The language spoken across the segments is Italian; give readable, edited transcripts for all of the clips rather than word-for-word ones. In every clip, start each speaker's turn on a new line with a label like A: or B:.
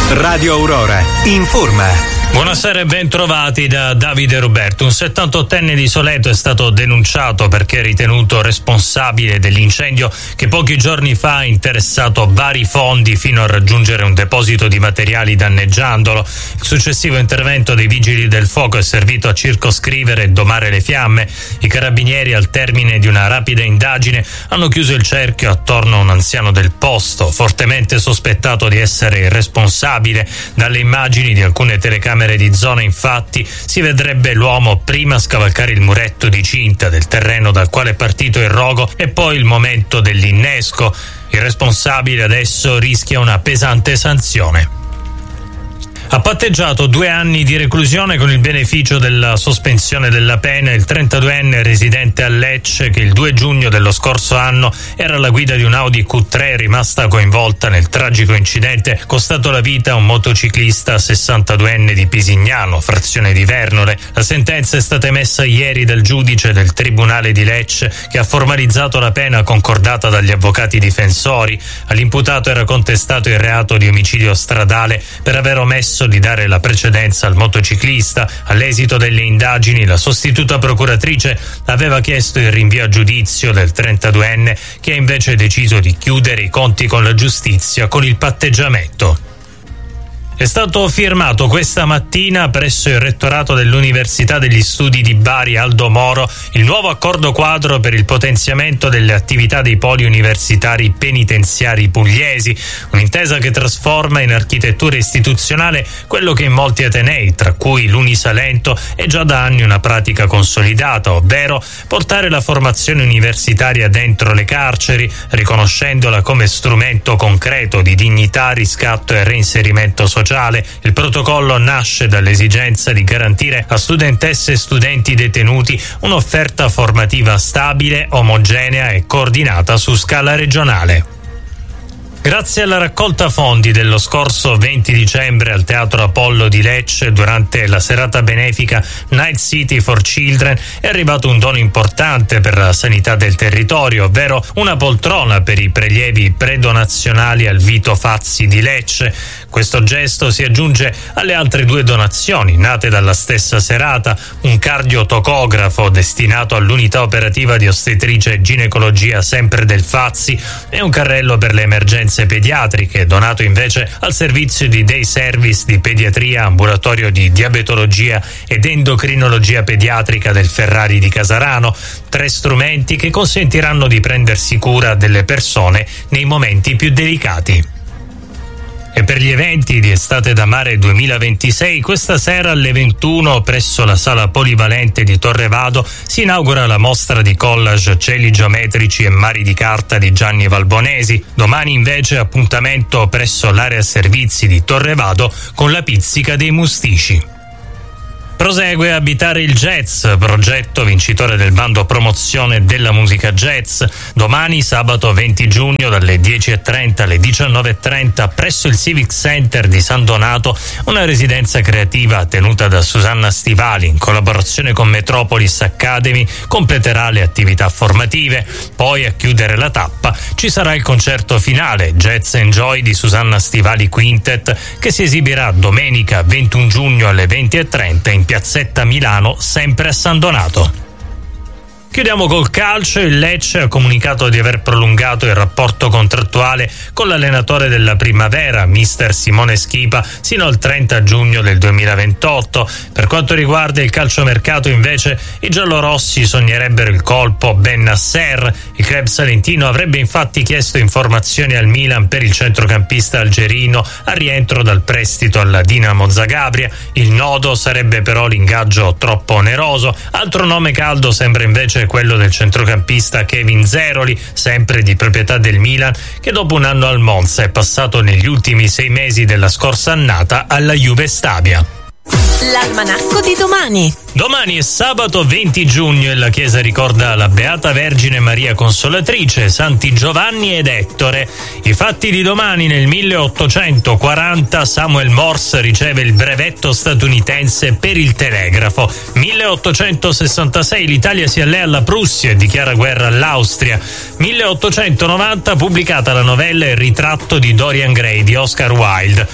A: Radio Aurora informa.
B: Buonasera e ben trovati da Davide Roberto. Un 78enne di Soleto è stato denunciato perché ritenuto responsabile dell'incendio che pochi giorni fa ha interessato vari fondi fino a raggiungere un deposito di materiali danneggiandolo. Il successivo intervento dei vigili del fuoco è servito a circoscrivere e domare le fiamme. I carabinieri, al termine di una rapida indagine, hanno chiuso il cerchio attorno a un anziano del posto, fortemente sospettato di essere il responsabile. Dalle immagini di alcune telecamere di zona, infatti, si vedrebbe l'uomo prima scavalcare il muretto di cinta del terreno dal quale è partito il rogo e poi il momento dell'innesco. Il responsabile adesso rischia una pesante sanzione. Ha patteggiato 2 anni di reclusione con il beneficio della sospensione della pena il 32enne residente a Lecce che il 2 giugno dello scorso anno era alla guida di un Audi Q3 rimasta coinvolta nel tragico incidente costato la vita a un motociclista 62enne di Pisignano, frazione di Vernole. La sentenza è stata emessa ieri dal giudice del Tribunale di Lecce che ha formalizzato la pena concordata dagli avvocati difensori. All'imputato era contestato il reato di omicidio stradale per aver omesso di dare la precedenza al motociclista. All'esito delle indagini la sostituta procuratrice aveva chiesto il rinvio a giudizio del 32enne che ha invece deciso di chiudere i conti con la giustizia con il patteggiamento. È stato firmato questa mattina presso il rettorato dell'Università degli Studi di Bari Aldo Moro il nuovo accordo quadro per il potenziamento delle attività dei poli universitari penitenziari pugliesi, un'intesa che trasforma in architettura istituzionale quello che in molti atenei, tra cui l'Unisalento, è già da anni una pratica consolidata, ovvero portare la formazione universitaria dentro le carceri, riconoscendola come strumento concreto di dignità, riscatto e reinserimento sociale. Il protocollo nasce dall'esigenza di garantire a studentesse e studenti detenuti un'offerta formativa stabile, omogenea e coordinata su scala regionale. Grazie alla raccolta fondi dello scorso 20 dicembre al Teatro Apollo di Lecce durante la serata benefica Night City for Children è arrivato un dono importante per la sanità del territorio, ovvero una poltrona per i prelievi predonazionali al Vito Fazzi di Lecce. Questo gesto si aggiunge alle altre 2 donazioni nate dalla stessa serata, un cardiotocografo destinato all'unità operativa di ostetricia e ginecologia sempre del Fazzi e un carrello per le emergenze pediatriche, donato invece al servizio di day service di pediatria, ambulatorio di diabetologia ed endocrinologia pediatrica del Ferrari di Casarano, 3 strumenti che consentiranno di prendersi cura delle persone nei momenti più delicati. E per gli eventi di Estate da Mare 2026, questa sera alle 21 presso la sala polivalente di Torrevado si inaugura la mostra di collage Cieli geometrici e mari di carta di Gianni Valbonesi. Domani invece appuntamento presso l'area servizi di Torrevado con la pizzica dei Mustici. Prosegue Abitare il Jazz, progetto vincitore del bando promozione della musica jazz. Domani, sabato 20 giugno, dalle 10:30 alle 19:30, presso il Civic Center di San Donato, una residenza creativa tenuta da Susanna Stivali in collaborazione con Metropolis Academy completerà le attività formative. Poi, a chiudere la tappa, ci sarà il concerto finale Jazz Enjoy di Susanna Stivali Quintet, che si esibirà domenica 21 giugno alle 20:30 in Piazzetta Milano, sempre a San Donato. Chiudiamo col calcio. Il Lecce ha comunicato di aver prolungato il rapporto contrattuale con l'allenatore della Primavera, mister Simone Schipa, sino al 30 giugno del 2028. Per quanto riguarda il calciomercato, invece, i giallorossi sognerebbero il colpo Ben Nasser. Il club salentino avrebbe infatti chiesto informazioni al Milan per il centrocampista algerino a rientro dal prestito alla Dinamo Zagabria. Il nodo sarebbe però l'ingaggio troppo oneroso. Altro nome caldo sembra invece quello del centrocampista Kevin Zeroli, sempre di proprietà del Milan, che dopo un anno al Monza è passato negli ultimi 6 mesi della scorsa annata alla Juve Stabia.
C: L'almanacco di domani.
B: Domani è sabato 20 giugno e la Chiesa ricorda la Beata Vergine Maria Consolatrice, Santi Giovanni ed Ettore. I fatti di domani: nel 1840 Samuel Morse riceve il brevetto statunitense per il telegrafo. 1866 l'Italia si allea alla Prussia e dichiara guerra all'Austria. 1890 pubblicata la novella Il ritratto di Dorian Gray di Oscar Wilde.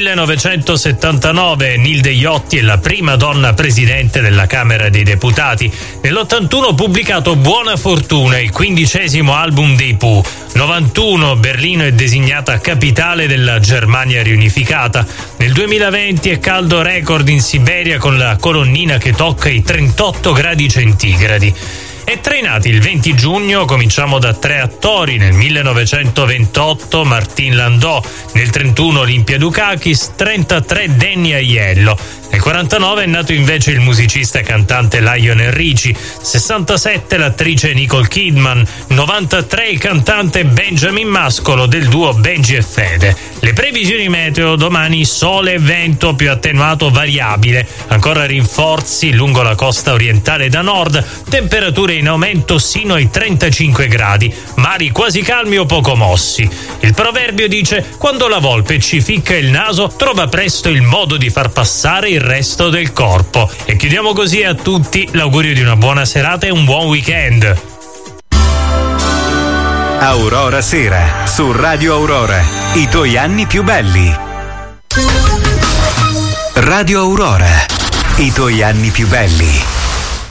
B: 1979 Nilde Iotti è la prima donna presidente della Camera dei Deputati. Nell'81 pubblicato Buona Fortuna, il 15° album dei Pooh. 91 Berlino è designata capitale della Germania riunificata. Nel 2020 è caldo record in Siberia con la colonnina che tocca i 38 gradi centigradi. E tra i nati il 20 giugno cominciamo da 3 attori: nel 1928 Martin Landau, nel 31 Olimpia Dukakis, 33 Danny Aiello. Nel 49 è nato invece il musicista e cantante Lionel Richie, 67 l'attrice Nicole Kidman, 93 il cantante Benjamin Mascolo del duo Benji e Fede. Le previsioni meteo: domani sole e vento più attenuato variabile, ancora rinforzi lungo la costa orientale da nord, temperature in aumento sino ai 35 gradi, mari quasi calmi o poco mossi. Il proverbio dice: quando la volpe ci ficca il naso, trova presto il modo di far passare il resto del corpo. E chiudiamo così a tutti l'augurio di una buona serata e un buon weekend.
A: Aurora Sera su Radio Aurora, i tuoi anni più belli. Radio Aurora, i tuoi anni più belli.